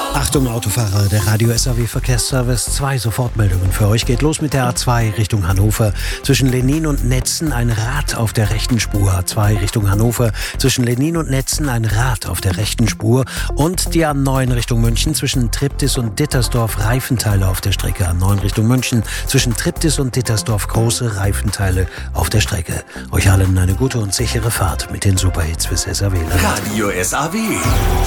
Achtung Autofahrer, der Radio SAW Verkehrsservice, 2 Sofortmeldungen für euch. Geht los mit der A2 Richtung Hannover. Zwischen Lennin und Netzen ein Rad auf der rechten Spur. A2 Richtung Hannover. Zwischen Lennin und Netzen ein Rad auf der rechten Spur. Und die A9 Richtung München. Zwischen Triptis und Dittersdorf Reifenteile auf der Strecke. A9 Richtung München. Zwischen Triptis und Dittersdorf große Reifenteile auf der Strecke. Euch allen eine gute und sichere Fahrt mit den Superhits fürs SAW. Radio SAW.